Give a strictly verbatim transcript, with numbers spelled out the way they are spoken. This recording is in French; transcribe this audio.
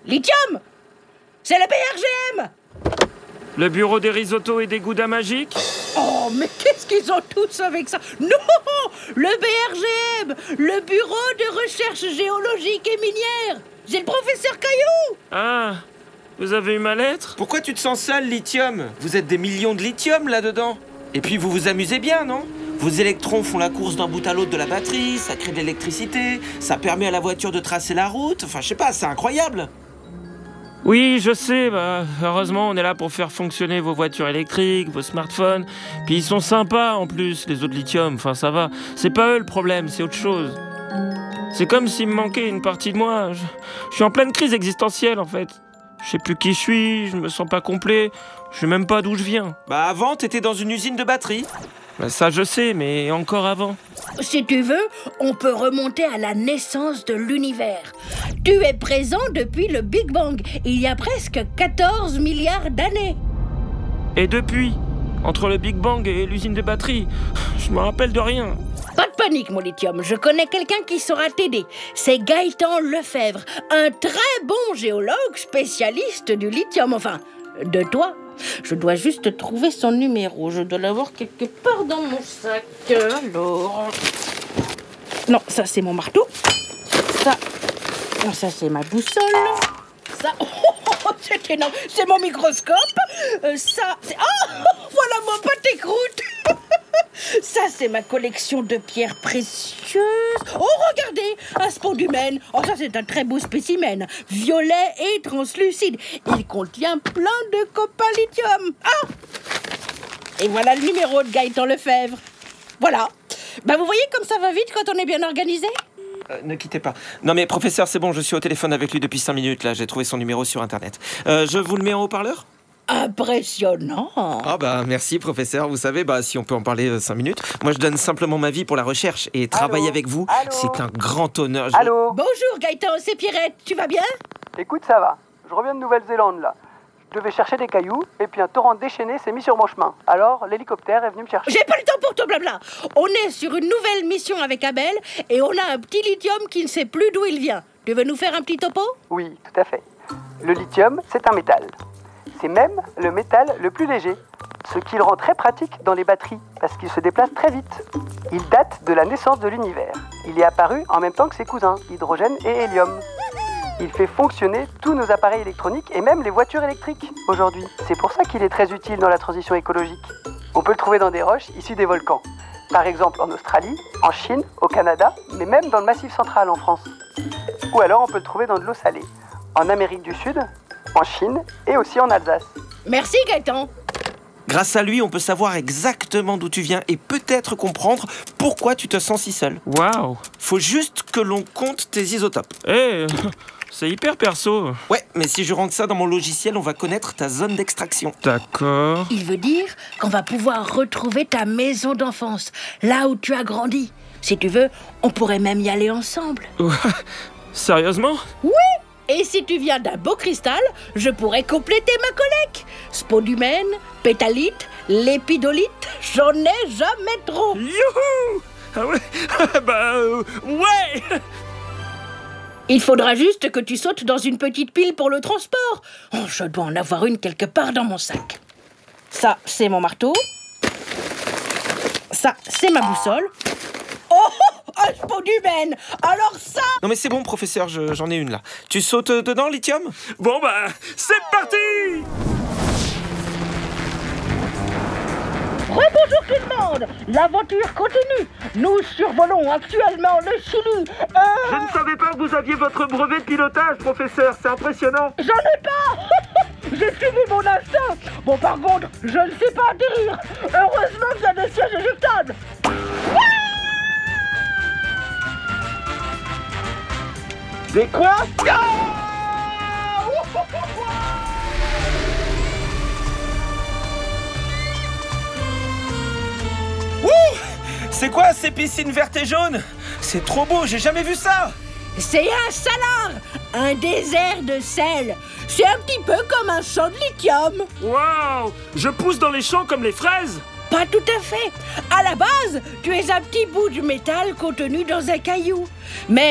Lithium! C'est le B R G M! Le bureau des risottos et des goudas magiques? Oh, mais qu'est-ce qu'ils ont tous avec ça? Non! Le B R G M! Le bureau de recherche géologique et minière! J'ai le professeur Caillou! Ah, vous avez eu ma lettre? Pourquoi tu te sens seul, Lithium? Vous êtes des millions de lithium là-dedans. Et puis vous vous amusez bien, non? Vos électrons font la course d'un bout à l'autre de la batterie, ça crée de l'électricité, ça permet à la voiture de tracer la route. Enfin, je sais pas, c'est incroyable. Oui, je sais, bah, heureusement, on est là pour faire fonctionner vos voitures électriques, vos smartphones. Puis ils sont sympas en plus, les autres lithium, enfin ça va. C'est pas eux le problème, c'est autre chose. C'est comme s'il me manquait une partie de moi. Je, je suis en pleine crise existentielle en fait. Je sais plus qui je suis, je me sens pas complet, je sais même pas d'où je viens. Bah avant, t'étais dans une usine de batterie. Bah, ça je sais, mais encore avant. Si tu veux, on peut remonter à la naissance de l'univers. Tu es présent depuis le Big Bang, il y a presque quatorze milliards d'années. Et depuis, entre le Big Bang et l'usine de batterie, je me rappelle de rien. Pas de panique, mon Lithium, je connais quelqu'un qui saura t'aider. C'est Gaëtan Lefebvre, un très bon géologue spécialiste du lithium, enfin, de toi. Je dois juste trouver son numéro, je dois l'avoir quelque part dans mon sac. Alors... Non, ça c'est mon marteau. Ça, non, ça c'est ma boussole. Ça, oh, oh, oh, c'est énorme, c'est mon microscope. Euh, ça, c'est... Oh, voilà mon pâté croûte. Ça, c'est ma collection de pierres précieuses. Oh, regardez, un spodumène. Oh, ça, c'est un très beau spécimen. Violet et translucide. Il contient plein de copains lithium. Ah! Et voilà le numéro de Gaëtan Lefebvre. Voilà. Bah, vous voyez comme ça va vite quand on est bien organisé? Euh, ne quittez pas. Non mais professeur, c'est bon, je suis au téléphone avec lui depuis cinq minutes là. J'ai trouvé son numéro sur internet. Euh, je vous le mets en haut-parleur? Impressionnant. Ah bah merci professeur, vous savez, bah si on peut en parler euh, cinq minutes. Moi je donne simplement ma vie pour la recherche et travailler avec vous, Allô c'est un grand honneur. Je- Allô? Bonjour Gaëtan, c'est Pierrette. Tu vas bien? Écoute, ça va. Je reviens de Nouvelle-Zélande, là. Je devais chercher des cailloux, et puis un torrent déchaîné s'est mis sur mon chemin. Alors, l'hélicoptère est venu me chercher. J'ai pas le temps pour ton blabla. On est sur une nouvelle mission avec Abel et on a un petit lithium qui ne sait plus d'où il vient. Tu veux nous faire un petit topo? Oui, tout à fait. Le lithium, c'est un métal. C'est même le métal le plus léger, ce qui le rend très pratique dans les batteries, parce qu'il se déplace très vite. Il date de la naissance de l'univers. Il est apparu en même temps que ses cousins, hydrogène et hélium. Il fait fonctionner tous nos appareils électroniques et même les voitures électriques aujourd'hui. C'est pour ça qu'il est très utile dans la transition écologique. On peut le trouver dans des roches issues des volcans. Par exemple en Australie, en Chine, au Canada, mais même dans le Massif central en France. Ou alors on peut le trouver dans de l'eau salée, en Amérique du Sud, en Chine et aussi en Alsace. Merci Gaëtan. Grâce à lui, on peut savoir exactement d'où tu viens et peut-être comprendre pourquoi tu te sens si seul. Waouh. Faut juste que l'on compte tes isotopes. Eh, c'est hyper perso. Ouais, mais si je rentre ça dans mon logiciel, on va connaître ta zone d'extraction. D'accord. Il veut dire qu'on va pouvoir retrouver ta maison d'enfance, là où tu as grandi. Si tu veux, on pourrait même y aller ensemble. Sérieusement? Oui. Et si tu viens d'un beau cristal, je pourrais compléter ma collecte. Spodumène, pétalite, lépidolite, j'en ai jamais trop. Youhou! Ah ouais? Bah euh, ouais! Il faudra juste que tu sautes dans une petite pile pour le transport. Oh, je dois en avoir une quelque part dans mon sac. Ça, c'est mon marteau. Ça, c'est ma boussole. Oh, un spodumène! Alors ça... Non mais c'est bon professeur, je- j'en ai une là. Tu sautes euh, dedans, Lithium? Bon bah, c'est parti! Rebonjour tout le monde! L'aventure continue! Nous survolons actuellement le Chili et... Je ne savais pas que vous aviez votre brevet de pilotage, professeur, c'est impressionnant. J'en ai pas! J'ai suivi mon instinct! Bon, par contre, je ne sais pas atterrir! Heureusement qu'il y a des sièges éjectables! Des quoi? Ouh! C'est quoi ces piscines vertes et jaunes? C'est trop beau, j'ai jamais vu ça! C'est un salar! Un désert de sel! C'est un petit peu comme un champ de lithium! Waouh! Je pousse dans les champs comme les fraises. Pas tout à fait! À la base, tu es un petit bout de métal contenu dans un caillou. Mais